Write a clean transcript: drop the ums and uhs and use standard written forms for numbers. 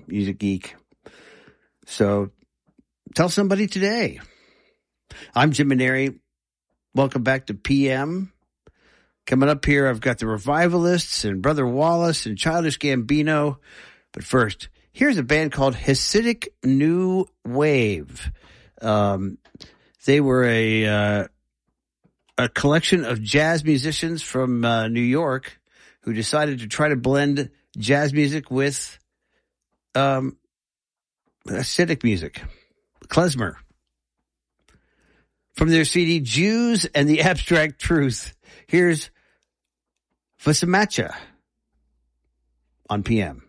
music geek. So tell somebody today. I'm Jim Maneri. Welcome back to PM. Coming up here, I've got the Revivalists and Brother Wallace and Childish Gambino. But first, here's a band called Hasidic New Wave. They were a collection of jazz musicians from New York who decided to try to blend jazz music with Hasidic music. Klezmer. From their CD, Jews and the Abstract Truth, here's Vasimacha on PM.